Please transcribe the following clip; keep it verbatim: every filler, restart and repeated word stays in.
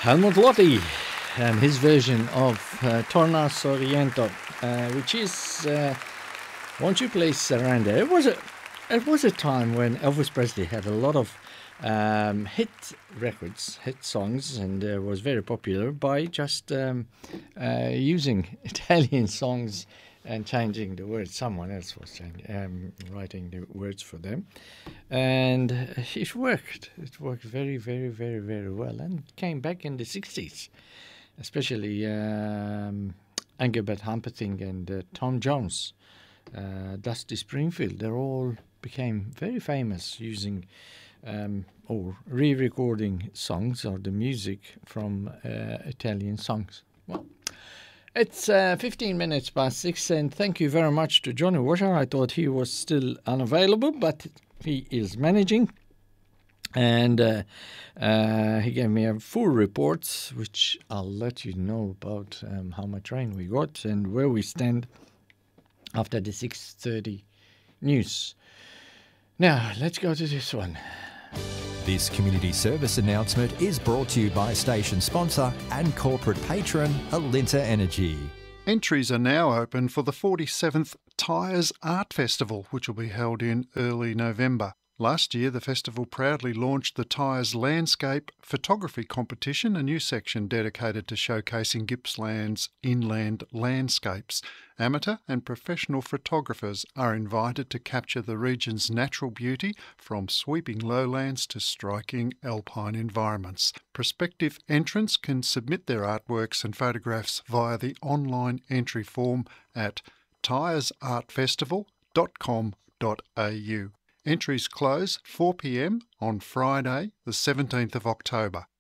Helmut Lotti and his version of uh, Torna Sorrento, uh, which is uh, Won't You Please Surrender. It was a it was a time when Elvis Presley had a lot of um, hit records, hit songs, and uh, was very popular by just um, uh, using Italian songs and changing the words. Someone else was changing, um, writing the words for them. And uh, it worked. It worked very, very, very, very well. And came back in the sixties, especially um, Engelbert Humperdinck and uh, Tom Jones, uh, Dusty Springfield. They all became very famous using um, or re-recording songs or the music from uh, Italian songs. Well, it's uh, fifteen minutes past six, and thank you very much to Johnny Washer. I thought he was still unavailable, but he is managing, and uh, uh, he gave me a full report, which I'll let you know about um, how much rain we got and where we stand after the six thirty news. Now, let's go to this one. This community service announcement is brought to you by station sponsor and corporate patron Alinta Energy. Entries are now open for the forty-seventh Tyres Art Festival, which will be held in early November. Last year, the festival proudly launched the Tyres Landscape Photography Competition, a new section dedicated to showcasing Gippsland's inland landscapes. Amateur and professional photographers are invited to capture the region's natural beauty, from sweeping lowlands to striking alpine environments. Prospective entrants can submit their artworks and photographs via the online entry form at tyres art festival dot com dot a u. Entries close four p m on Friday, the seventeenth of October.